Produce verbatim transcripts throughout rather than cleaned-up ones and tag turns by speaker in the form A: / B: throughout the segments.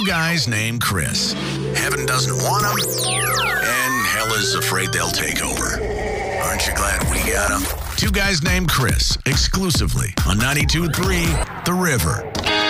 A: guys named Chris. Heaven doesn't want them, and hell is afraid they'll take over. Aren't you glad we got them? Two guys named Chris, exclusively on ninety-two point three The River.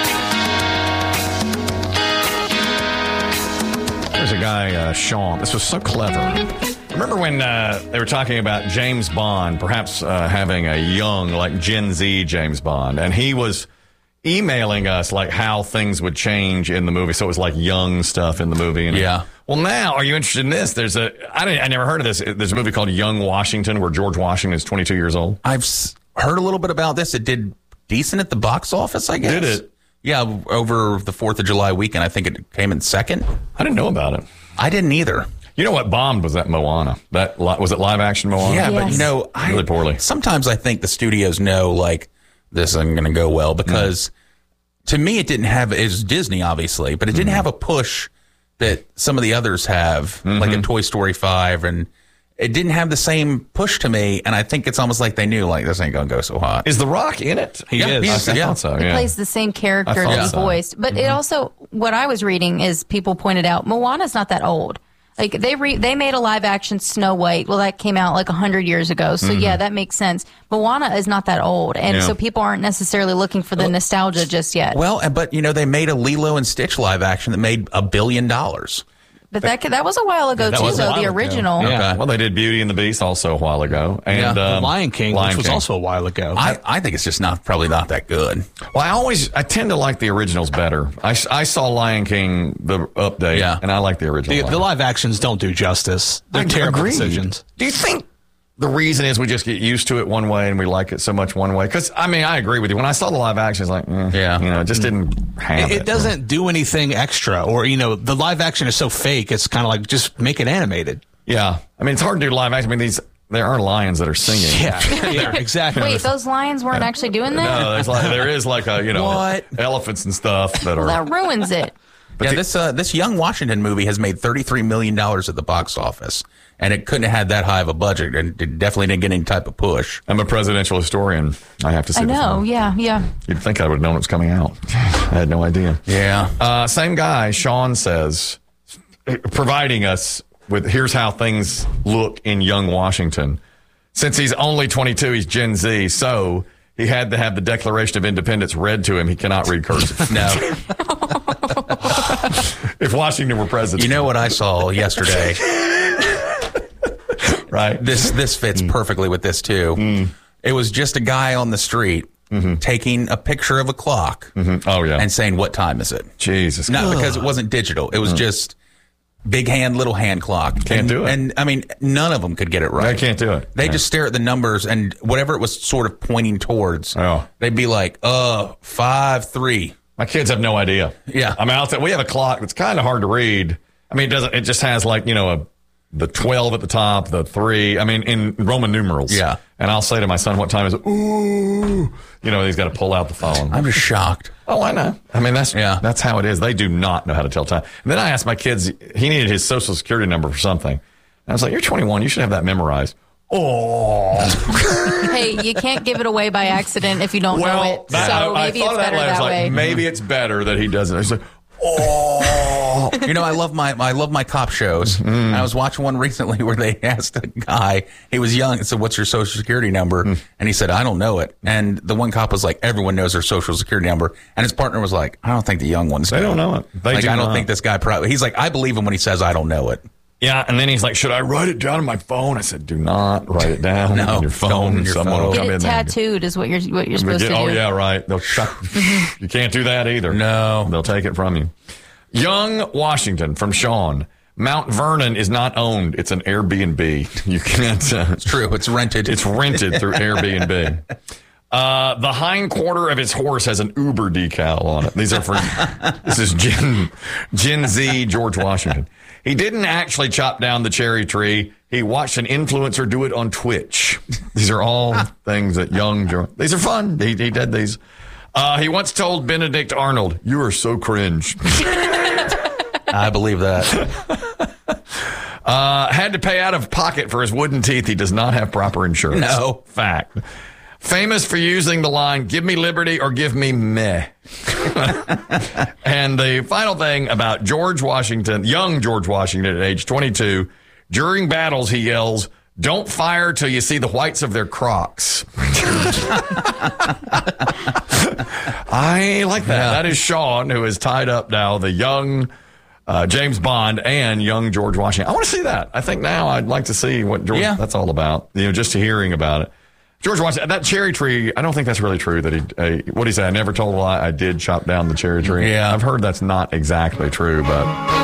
B: There's a guy, uh, Sean. This was so clever. Remember when uh, they were talking about James Bond, perhaps uh, having a young, like Gen Z James Bond, and he was emailing us like how things would change in the movie. So it was like young stuff in the movie. And
C: yeah.
B: Well, now, are you interested in this? There's a, I didn't, I never heard of this. There's a movie called Young Washington where George Washington is twenty-two years old.
C: I've heard a little bit about this. It did decent at the box office, I guess.
B: Did it?
C: Yeah, over the fourth of July weekend. I think it came in second.
B: I didn't know about it.
C: I didn't either.
B: You know what bombed was that Moana? That was it live action Moana?
C: Yeah,
D: Yes.
C: but you know, I,
B: really poorly.
C: Sometimes I think the studios know like this isn't going to go well because mm. to me it didn't have it was Disney obviously, but it didn't mm. have a push that some of the others have, mm-hmm. like in Toy Story five, and it didn't have the same push to me. And I think it's almost like they knew like this ain't going to go so hot.
B: Is The Rock in it?
C: He yeah, is.
B: I
C: yeah.
B: thought so.
D: He
B: Yeah.
D: plays the same character that he
B: so.
D: voiced. But
B: mm-hmm.
D: it also, what I was reading is people pointed out, Moana's not that old. Like they re- they made a live action Snow White. Well, that came out like a hundred years ago. So mm-hmm. yeah, that makes sense. Moana is not that old, and
B: yeah.
D: so people aren't necessarily looking for the nostalgia just yet.
C: Well, but you know they made a Lilo and Stitch live action that made a billion dollars.
D: But that that was a while ago
E: yeah,
D: too, though. The original.
E: Yeah.
B: Okay. Well, they did Beauty and the Beast also a while ago, and
E: yeah.
B: um,
E: Lion King,
B: Lion
E: which was
B: King.
E: also a while ago.
C: I, I think it's just not probably not that good.
B: Well, I always I tend to like the originals better. I, I saw Lion King the update,
C: yeah.
B: and I like the original.
E: the, the live actions don't do justice. They're
B: I
E: terrible
B: agree.
E: decisions.
B: Do you think the reason is we just get used to it one way and we like it so much one way? Because I mean, I agree with you. When I saw the live action, it's like, eh,
C: yeah,
B: you know, it just didn't have
E: It,
B: it.
E: it doesn't do anything extra, or you know, the live action is so fake. It's kind of like just make it animated.
B: Yeah, I mean, it's hard to do live action. I mean, these there are lions that are singing.
E: Yeah, yeah, exactly.
D: Wait, those lions weren't actually doing that?
B: No, there's like there is like a you know
C: What?
B: elephants and stuff that are.
D: That ruins it.
B: But
C: yeah,
B: the,
C: this uh, this Young Washington movie has made thirty-three million dollars at the box office, and it couldn't have had that high of a budget, and it definitely didn't get any type of push.
B: I'm a presidential historian. I have to see
D: I
B: the
D: know.
B: film.
D: Yeah, yeah.
B: You'd think I would have known it was coming out. I had no idea.
C: Yeah.
B: Uh, same guy, Sean says, providing us with here's how things look in Young Washington. Since he's only twenty-two, he's Gen Z, so he had to have the Declaration of Independence read to him. He cannot read cursive.
C: No.
B: If Washington were president.
C: You know what I saw yesterday?
B: Right.
C: This this fits
B: Mm.
C: perfectly with this, too.
B: Mm.
C: It was just a guy on the street mm-hmm. taking a picture of a clock
B: mm-hmm. oh, yeah.
C: and saying, what time is it?
B: Jesus.
C: No,
B: Ugh.
C: because it wasn't digital. It was mm. just big hand, little hand clock.
B: Can't
C: and,
B: do it.
C: And, I mean, none of them could get it right.
B: I can't do it.
C: They
B: yeah.
C: just stare at the numbers, and whatever it was sort of pointing towards,
B: oh.
C: they'd be like, uh, five, three.
B: My kids have no idea.
C: Yeah.
B: I'm out there. We have a clock that's kind of hard to read. I mean, it doesn't, it just has like, you know, a, the twelve at the top, the three, I mean, in Roman numerals.
C: Yeah.
B: And I'll say to my son, what time is it? Ooh. You know, he's got to pull out the phone.
C: I'm just shocked.
B: Oh, I know. I mean, that's,
C: yeah.
B: that's how it is. They do not know how to tell time. And then I asked my kids, he needed his social security number for something. And I was like, you're twenty-one. You should have that memorized. Oh.
D: Hey, you can't give it away by accident if you don't
B: well,
D: know it.
B: That,
D: so
B: I,
D: maybe
B: I
D: it's better
B: that,
D: that
B: like,
D: way.
B: Maybe it's better that he doesn't. I was like, oh.
C: You know, I love my I love my cop shows. Mm. And I was watching one recently where they asked a guy, he was young, and said, what's your social security number? Mm. And he said, I don't know it. And the one cop was like, everyone knows their social security number. And his partner was like, I don't think the young ones
B: They
C: know
B: don't know it. They
C: like,
B: do
C: I don't
B: not.
C: think this guy probably, he's like, I believe him when he says I don't know it.
B: Yeah, and then he's like, should I write it down on my phone? I said, do not write it down
C: no,
B: on your phone.
C: on your
B: Someone
C: phone.
B: will
D: Get
B: come
D: it
B: in
D: tattooed is what you're what you're supposed
B: get,
D: to do.
B: Oh, yeah, right. They'll shut, you can't do that either.
C: No.
B: They'll take it from you. Young Washington from Sean. Mount Vernon is not owned. It's an Airbnb. You can't. Uh,
C: it's true. It's rented.
B: It's rented through Airbnb. Uh, the hind quarter of his horse has an Uber decal on it. These are for, this is Gen, Gen Z George Washington. He didn't actually chop down the cherry tree. He watched an influencer do it on Twitch. These are all things that young George, these are fun. He, he did these. Uh, he once told Benedict Arnold, you are so cringe.
C: I believe that.
B: Uh, had to pay out of pocket for his wooden teeth. He does not have proper insurance.
C: No.
B: Fact. famous for using the line, give me liberty or give me meh. And the final thing about George Washington, young George Washington at age twenty-two, during battles, he yells, don't fire till you see the whites of their Crocs. I like that. Yeah. That is Sean, who is tied up now, the young uh, James Bond and young George Washington. I want to see that. I think now I'd like to see what George, yeah. that's all about, you know, just hearing about it. George Washington, that cherry tree, I don't think that's really true that he, uh, what he said, I never told a lie, I did chop down the cherry tree.
C: Yeah.
B: I've heard that's not exactly true, but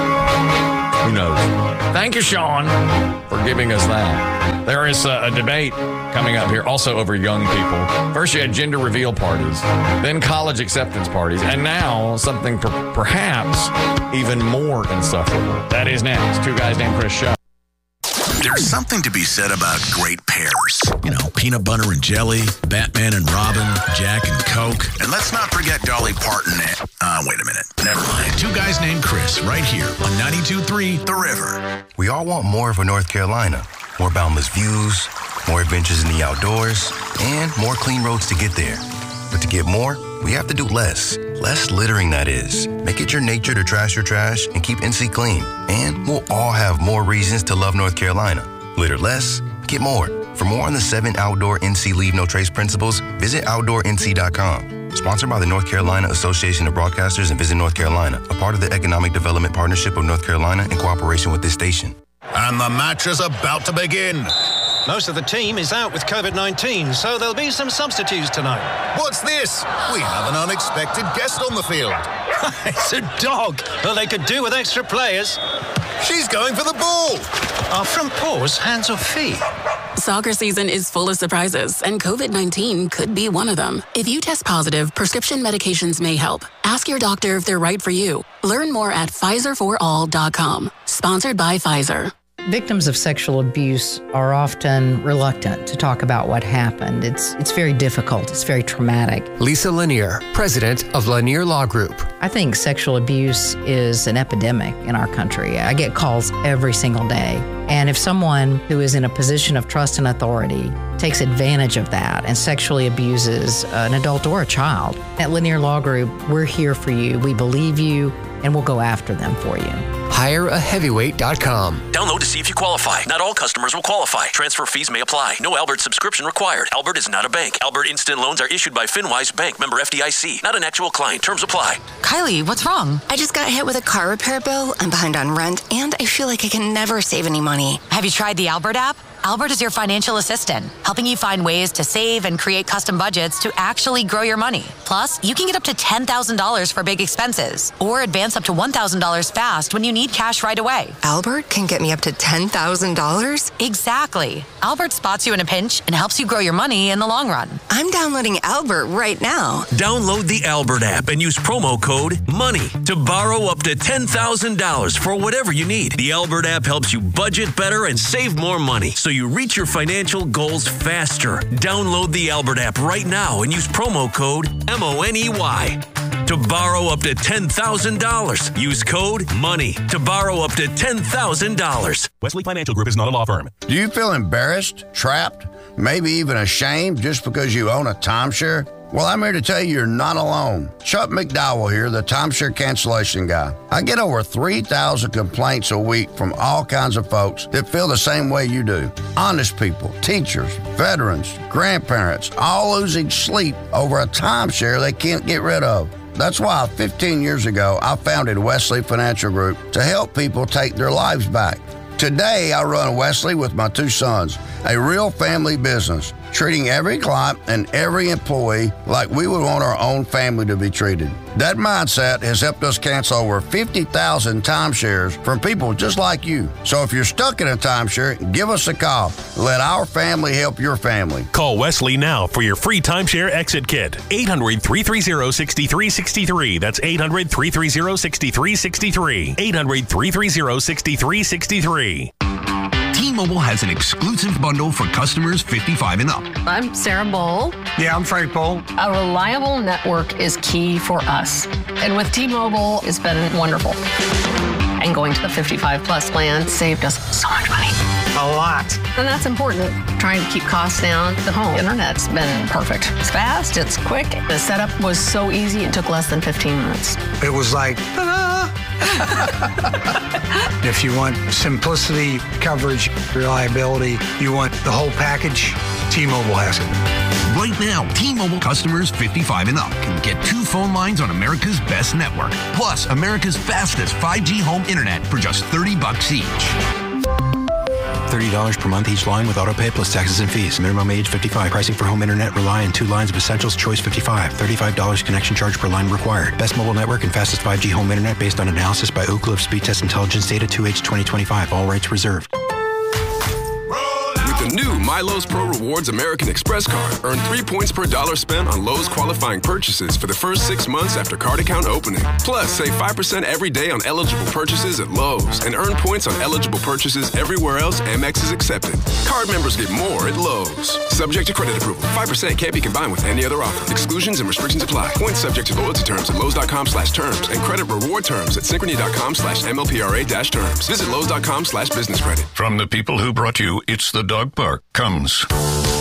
B: who knows? Thank you, Sean, for giving us that. There is a, a debate coming up here also over young people. First you had gender reveal parties, then college acceptance parties, and now something per- perhaps even more insufferable. That is next. Two Guys Named Chris show.
A: There's something to be said about great pairs. You know, peanut butter and jelly, Batman and Robin, Jack and Coke. And let's not forget Dolly Parton and... Uh, wait a minute. Never mind. Two Guys Named Chris, right here on ninety-two point three The River.
F: We all want more for North Carolina. More boundless views, more adventures in the outdoors, and more clean roads to get there. But to get more, we have to do less. Less littering, that is. Make it your nature to trash your trash and keep N C clean. And we'll all have more reasons to love North Carolina. Litter less, get more. For more on the seven outdoor N C Leave No Trace principles, visit outdoor N C dot com. Sponsored by the North Carolina Association of Broadcasters and Visit North Carolina, a part of the Economic Development Partnership of North Carolina in cooperation with this station.
A: And the match is about to begin.
G: Most of the team is out with COVID nineteen, so there'll be some substitutes tonight.
A: What's this? We have an unexpected guest on the field.
G: It's a dog. Well, they could do with extra players.
A: She's going for the ball.
G: Are front paws hands or feet?
H: Soccer season is full of surprises, and COVID nineteen could be one of them. If you test positive, prescription medications may help. Ask your doctor if they're right for you. Learn more at Pfizer for all dot com. Sponsored by Pfizer.
I: Victims of sexual abuse are often reluctant to talk about what happened. It's it's very difficult. It's very traumatic.
J: Lisa Lanier, president of Lanier Law Group.
I: I think sexual abuse is an epidemic in our country. I get calls every single day. And if someone who is in a position of trust and authority takes advantage of that and sexually abuses an adult or a child, at Lanier Law Group, we're here for you. We believe you, and we'll go after them for you.
J: hire a heavyweight dot com.
K: Download to see if you qualify. Not all customers will qualify. Transfer fees may apply. No Albert subscription required. Albert is not a bank. Albert Instant Loans are issued by FinWise Bank, member F D I C. Not an actual client. Terms apply.
L: Kylie, what's wrong? I just got hit with a car repair bill. I'm behind on rent, and I feel like I can never save any money.
M: Have you tried the Albert app? Albert is your financial assistant, helping you find ways to save and create custom budgets to actually grow your money. Plus, you can get up to ten thousand dollars for big expenses or advance up to one thousand dollars fast when you need cash right away.
L: Albert can get me up to ten thousand dollars?
M: Exactly. Albert spots you in a pinch and helps you grow your money in the long run.
L: I'm downloading Albert right now.
K: Download the Albert app and use promo code MONEY to borrow up to ten thousand dollars for whatever you need. The Albert app helps you budget better and save more money, so you reach your financial goals faster. Download the Albert app right now and use promo code M O N E Y to borrow up to ten thousand dollars. Use code MONEY to borrow up to ten thousand dollars.
N: Wesley Financial Group is not a law firm.
O: Do you feel embarrassed, trapped, maybe even ashamed just because you own a timeshare? Well, I'm here to tell you you're not alone. Chuck McDowell here, the timeshare cancellation guy. I get over three thousand complaints a week from all kinds of folks that feel the same way you do. Honest people, teachers, veterans, grandparents, all losing sleep over a timeshare they can't get rid of. That's why fifteen years ago, I founded Wesley Financial Group to help people take their lives back. Today, I run Wesley with my two sons, a real family business, treating every client and every employee like we would want our own family to be treated. That mindset has helped us cancel over fifty thousand timeshares from people just like you. So if you're stuck in a timeshare, give us a call. Let our family help your family.
N: Call Wesley now for your free timeshare exit kit. eight hundred, three three zero, six three six three. That's eight hundred, three three zero, six three six three. eight hundred, three three zero, six three six three.
P: T-Mobile has an exclusive bundle for customers fifty-five and up.
Q: I'm Sarah Bowl.
P: Yeah, I'm Frank Bowl.
Q: A reliable network is key for us. And with T-Mobile, it's been wonderful. And going to the fifty-five plus plan saved us so much money. A lot. And that's important. Trying to keep costs down. The home internet's been perfect. It's fast, it's quick. The setup was so easy, it took less than fifteen minutes.
R: It was like, ta-da! If you want simplicity, coverage, reliability, you want the whole package, T-Mobile has it.
P: Right now, T-Mobile customers fifty-five and up can get two phone lines on America's best network, plus America's fastest five G home internet for just thirty bucks each.
S: thirty dollars per month each line with autopay plus taxes and fees. Minimum age fifty-five. Pricing for home internet rely on two lines of essentials. Choice fifty-five. thirty-five dollars connection charge per line required. Best mobile network and fastest five G home internet based on analysis by Oak Cliff Speed Test Intelligence Data two H twenty twenty-five. All rights reserved.
T: The new My Lowe's Pro Rewards American Express card. Earn three points per dollar spent on Lowe's qualifying purchases for the first six months after card account opening. Plus, save five percent every day on eligible purchases at Lowe's and earn points on eligible purchases everywhere else Amex is accepted. Card members get more at Lowe's. Subject to credit approval. five percent can't be combined with any other offer. Exclusions and restrictions apply. Points subject to loyalty terms at Lowe's.com slash terms and credit reward terms at Synchrony.com slash MLPRA dash terms. Visit Lowe's.com slash business credit.
U: From the people who brought you It's the Dog Park comes